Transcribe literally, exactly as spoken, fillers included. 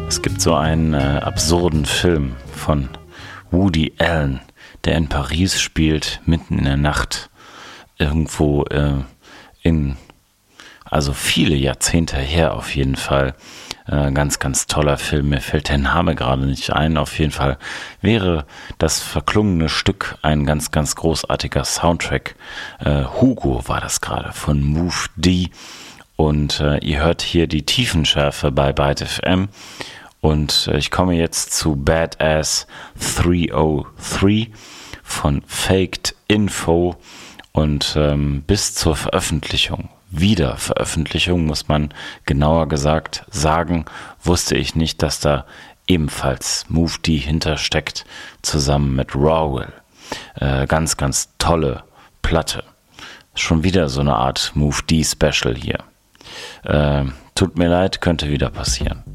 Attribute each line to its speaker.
Speaker 1: Es gibt so einen äh, absurden Film von Woody Allen, der in Paris spielt, mitten in der Nacht, irgendwo äh, in, also viele Jahrzehnte her auf jeden Fall. Äh, ganz, ganz toller Film. Mir fällt der Name gerade nicht ein. Auf jeden Fall wäre das verklungene Stück ein ganz, ganz großartiger Soundtrack. Äh, Hugo war das gerade von Move D. Und äh, ihr hört hier die Tiefenschärfe bei Byte F M. Und äh, ich komme jetzt zu Badass dreihundertdrei von Faked Info. Und ähm, bis zur Veröffentlichung, Wiederveröffentlichung, muss man genauer gesagt sagen, wusste ich nicht, dass da ebenfalls Move D hintersteckt, zusammen mit Rawwill. Äh, ganz, ganz tolle Platte. Schon wieder so eine Art Move D Special hier. Äh, tut mir leid, könnte wieder passieren.